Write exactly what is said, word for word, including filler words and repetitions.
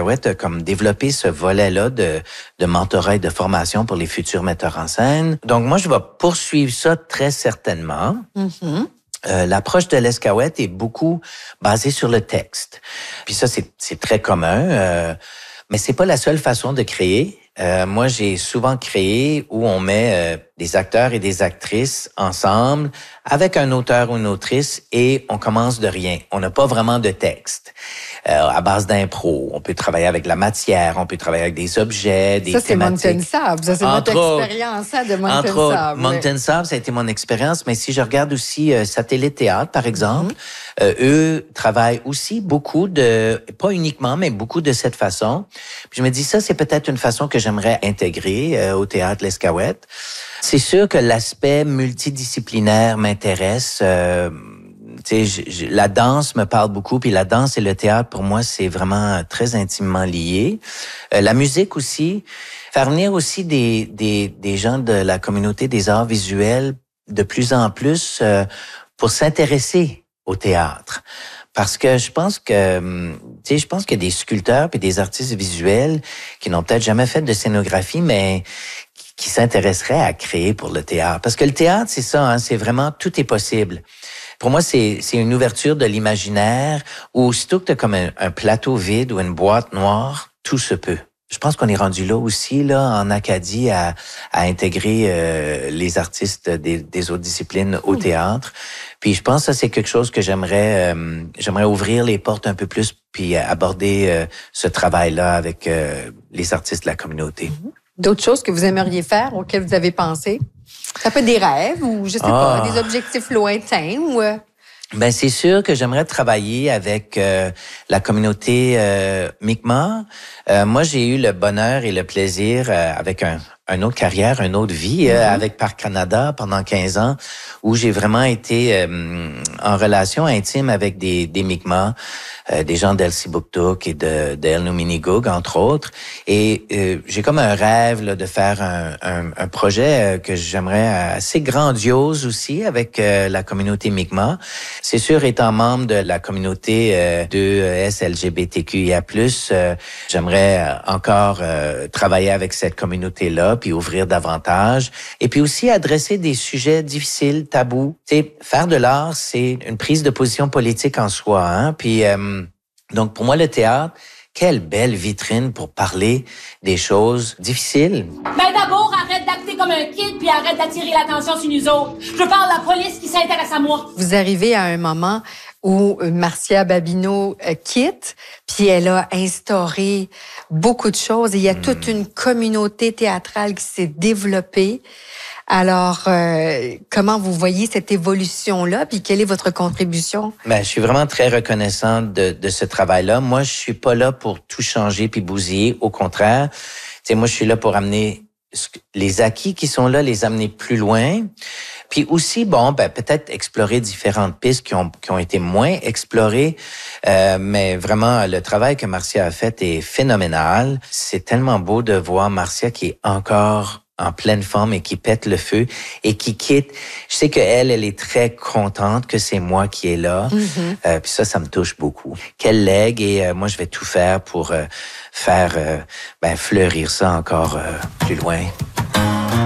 l'Escaouette a comme développé ce volet-là de, de mentorat et de formation pour les futurs metteurs en scène. Donc, moi, je vais poursuivre ça très certainement. Mm-hmm. Euh, l'approche de l'Escaouette est beaucoup basée sur le texte. Puis ça, c'est, c'est très commun, euh, mais c'est pas la seule façon de créer. Euh, moi, j'ai souvent créé où on met euh, des acteurs et des actrices ensemble avec un auteur ou une autrice et on commence de rien. On n'a pas vraiment de texte. Euh, à base d'impro, on peut travailler avec la matière, on peut travailler avec des objets, des ça, thématiques. Ça, c'est Mountain Sable. Ça, c'est entre votre expérience hein, de Mountain entre autres, Sable. Mountain oui. Sable, ça a été mon expérience. Mais si je regarde aussi euh, Satellite Théâtre, par exemple, mm-hmm. euh, eux travaillent aussi beaucoup de, pas uniquement, mais beaucoup de cette façon. Puis je me dis, ça, c'est peut-être une façon que j'aimerais intégrer euh, au Théâtre L'Escaouette. C'est sûr que l'aspect multidisciplinaire m'intéresse. Euh, Tu sais, la danse me parle beaucoup, puis la danse et le théâtre, pour moi, c'est vraiment très intimement lié. Euh, la musique aussi, faire venir aussi des, des, des gens de la communauté des arts visuels de plus en plus euh, pour s'intéresser au théâtre. Parce que je pense que, tu sais, je pense qu'il y a des sculpteurs et des artistes visuels qui n'ont peut-être jamais fait de scénographie, mais qui, qui s'intéresseraient à créer pour le théâtre. Parce que le théâtre, c'est ça, hein, c'est vraiment tout est possible. Pour moi, c'est, c'est une ouverture de l'imaginaire où aussitôt que tu as comme un, un plateau vide ou une boîte noire, tout se peut. Je pense qu'on est rendu là aussi, là, en Acadie, à, à intégrer euh, les artistes des, des autres disciplines au théâtre. Puis je pense que ça, c'est quelque chose que j'aimerais euh, j'aimerais ouvrir les portes un peu plus puis aborder euh, ce travail-là avec euh, les artistes de la communauté. D'autres choses que vous aimeriez faire, auxquelles vous avez pensé? Ça peut être des rêves ou, je sais ah. pas, des objectifs lointains ou... Ben c'est sûr que j'aimerais travailler avec euh, la communauté euh, Mi'kmaq. Euh, moi, j'ai eu le bonheur et le plaisir euh, avec un, une autre carrière, une autre vie euh, mm-hmm. avec Parc Canada pendant quinze ans, où j'ai vraiment été euh, en relation intime avec des, des Mi'kmaq, euh, des gens d'Elsipogtog et de, de Elnuminigug, entre autres. Et euh, j'ai comme un rêve là, de faire un, un, un projet euh, que j'aimerais assez grandiose aussi avec euh, la communauté Mi'kmaq. C'est sûr, étant membre de la communauté euh, de S L G B T Q I A plus, euh, j'aimerais encore euh, travailler avec cette communauté-là, puis ouvrir davantage. Et puis aussi adresser des sujets difficiles, tabous. Tu sais, faire de l'art, c'est une prise de position politique en soi. Hein? Puis euh, donc, pour moi, le théâtre, quelle belle vitrine pour parler des choses difficiles. Ben d'abord, arrête d'acter comme un kid puis arrête d'attirer l'attention sur nous autres. Je parle de la police qui s'intéresse à moi. Vous arrivez à un moment où Marcia Babineau quitte, puis elle a instauré beaucoup de choses. Et il y a mmh. toute une communauté théâtrale qui s'est développée. Alors, euh, comment vous voyez cette évolution-là, puis quelle est votre contribution? Ben, je suis vraiment très reconnaissant de, de ce travail-là. Moi, je suis pas là pour tout changer puis bousiller. Au contraire, tu sais, moi, je suis là pour amener les acquis qui sont là, les amener plus loin. Puis aussi, bon, ben peut-être explorer différentes pistes qui ont qui ont été moins explorées. Euh, mais vraiment, le travail que Marcia a fait est phénoménal. C'est tellement beau de voir Marcia qui est encore en pleine forme et qui pète le feu et qui quitte. Je sais qu'elle, elle est très contente que c'est moi qui est là. Mm-hmm. Euh, puis ça, ça me touche beaucoup. Quel legs et euh, moi, je vais tout faire pour euh, faire euh, ben, fleurir ça encore euh, plus loin.